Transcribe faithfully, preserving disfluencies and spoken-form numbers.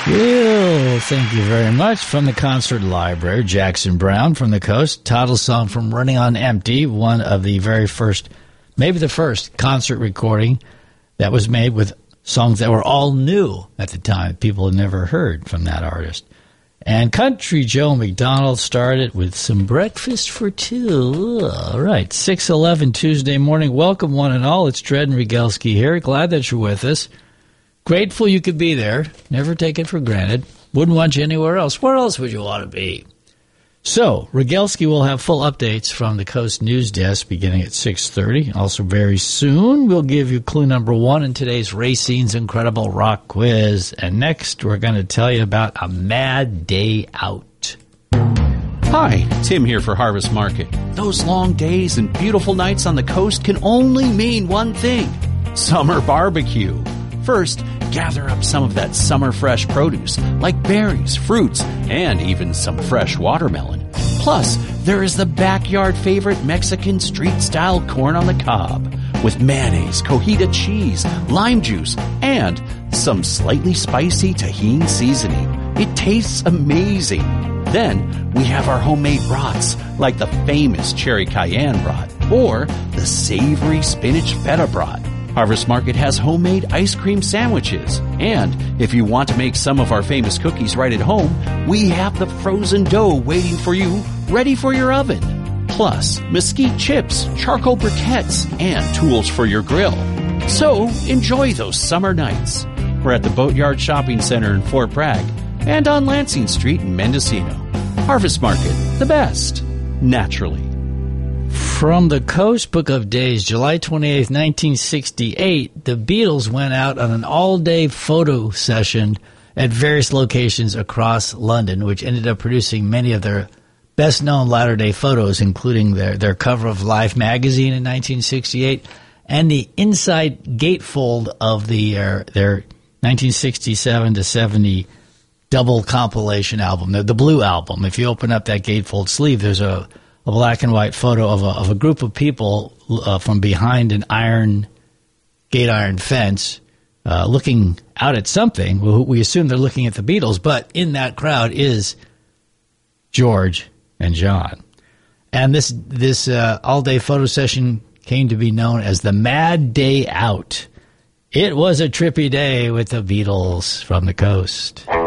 Well, thank you very much. From the concert library, Jackson Browne from the Coast. Title song from Running on Empty, one of the very first, maybe the first concert recording that was made with songs that were all new at the time. People had never heard from that artist. And Country Joe McDonald started with Some Breakfast for Two. All right, six eleven Tuesday morning. Welcome, one and all. It's Dred and Regelski here. Glad that you're with us. Grateful you could be there. Never take it for granted. Wouldn't want you anywhere else. Where else would you want to be? So, Regelski will have full updates from the Coast News Desk beginning at six thirty. Also, very soon, we'll give you clue number one in today's Racine's Incredible Rock Quiz. And next, we're going to tell you about a mad day out. Hi, Tim here for Harvest Market. Those long days and beautiful nights on the coast can only mean one thing: summer barbecue. First, gather up some of that summer fresh produce, like berries, fruits, and even some fresh watermelon. Plus, there is the backyard favorite Mexican street-style corn on the cob, with mayonnaise, cojita cheese, lime juice, and some slightly spicy Tajín seasoning. It tastes amazing. Then, we have our homemade brats, like the famous cherry cayenne brat, or the savory spinach feta brat. Harvest Market has homemade ice cream sandwiches. And if you want to make some of our famous cookies right at home, we have the frozen dough waiting for you, ready for your oven. Plus, mesquite chips, charcoal briquettes, and tools for your grill. So, enjoy those summer nights. We're at the Boatyard Shopping Center in Fort Bragg and on Lansing Street in Mendocino. Harvest Market, the best, naturally. From the Coast Book of Days, July twenty-eighth, nineteen sixty-eight, the Beatles went out on an all-day photo session at various locations across London, which ended up producing many of their best-known latter-day photos, including their, their cover of Life magazine in nineteen sixty-eight and the inside gatefold of the uh, their nineteen sixty-seven to seventy double compilation album, the, the Blue Album. If you open up that gatefold sleeve, there's a a black and white photo of a, of a group of people uh, from behind an iron, gate iron fence uh, looking out at something. We, we assume they're looking at the Beatles, but in that crowd is George and John. And this, this uh, all-day photo session came to be known as the Mad Day Out. It was a trippy day with the Beatles from the Coast.